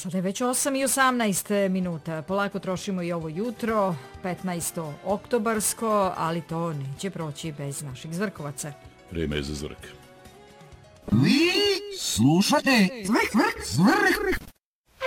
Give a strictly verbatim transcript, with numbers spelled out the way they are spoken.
Sada je već osam i osamnaest minuta. Polako trošimo i ovo jutro, petnaesto oktobarsko, ali to neće proći bez naših zvrkovaca. Vrijeme je za zvrk. Vi slušate zvrk, zvrk, zvrk.